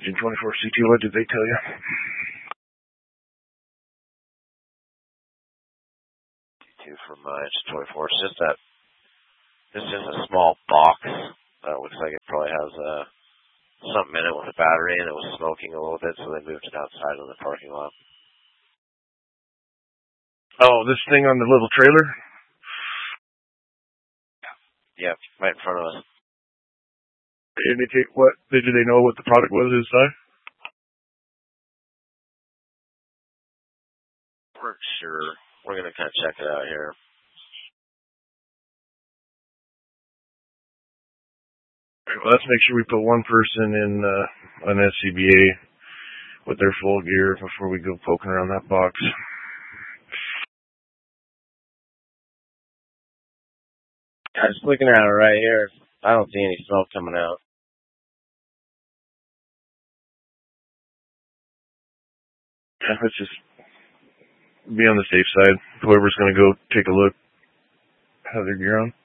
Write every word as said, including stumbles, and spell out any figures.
June twenty-fourth, C T, what did they tell you? Two from uh, June twenty-fourth. It's just that, it's just a small box. Uh, looks like it probably has uh, something in it with a battery, and it was smoking a little bit, so they moved it outside of the parking lot. Oh, this thing on the little trailer? Yep, right in front of us. Did they take what? Did they know what the product was inside? We're sure. We're gonna kind of check it out here. Well, let's make sure we put one person in uh, an S C B A with their full gear before we go poking around that box. I'm just looking at it right here. I don't see any smoke coming out. Yeah, let's just be on the safe side. Whoever's going to go take a look, have their gear on.